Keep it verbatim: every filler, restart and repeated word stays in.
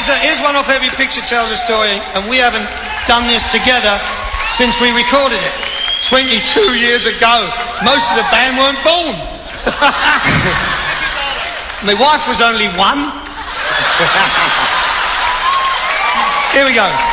a, here's one off Every Picture Tells a Story, and we haven't done this together since we recorded it. twenty-two years ago. Most of the band weren't born. My wife was only one. Here we go.